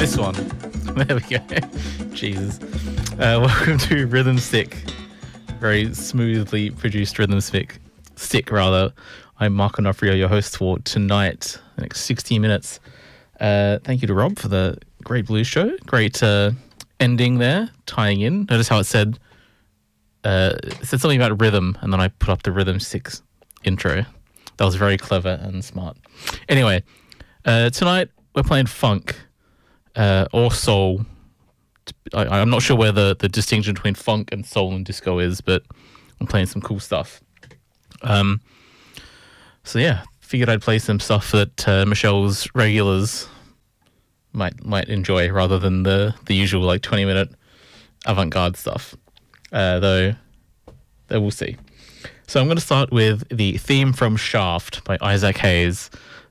This one. There we go. Jesus. Welcome to Rhythm Stick. Very smoothly produced Rhythm Stick. I'm Mark Onofrio, your host for tonight, the next 60 minutes. Thank you to Rob for the great blues show. Great ending there, tying in. Notice how it said something about rhythm, and then I put up the Rhythm Stick intro. That was very clever and smart. Anyway, tonight we're playing funk or soul. I'm not sure where the distinction between funk and soul and disco is, but I'm playing some cool stuff. So yeah, figured I'd play some stuff that Michelle's regulars might enjoy rather than the usual 20-minute avant-garde stuff. Though we'll see. So I'm going to start with the theme from Shaft by Isaac Hayes.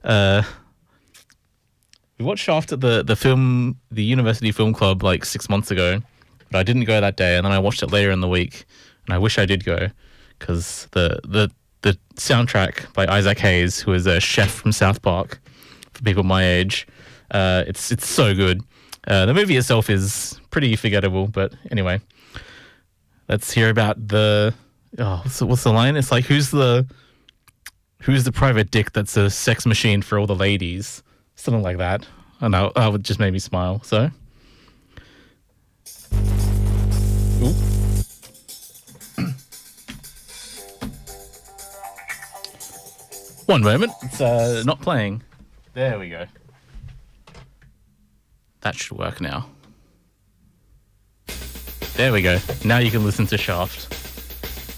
We watched Shaft at the University Film Club 6 months ago, but I didn't go that day, and then I watched it later in the week, and I wish I did go, because the soundtrack by Isaac Hayes, who is a chef from South Park, for people my age, it's so good. The movie itself is pretty forgettable, but anyway, let's hear about what's the line? It's like, who's the private dick that's a sex machine for all the ladies? Something like that. I know, that would just make me smile, so. Ooh. One moment, it's not playing. There we go. That should work now. There we go. Now you can listen to Shaft.